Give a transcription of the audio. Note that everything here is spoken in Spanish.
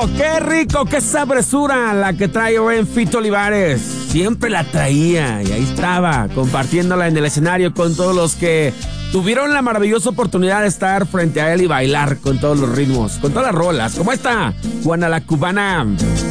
rico, qué sabrosura la que trae Fito Olivares. Siempre la traía y ahí estaba, compartiéndola en el escenario con todos los que tuvieron la maravillosa oportunidad de estar frente a él y bailar con todos los ritmos, con todas las rolas. Como esta, Juana la Cubana.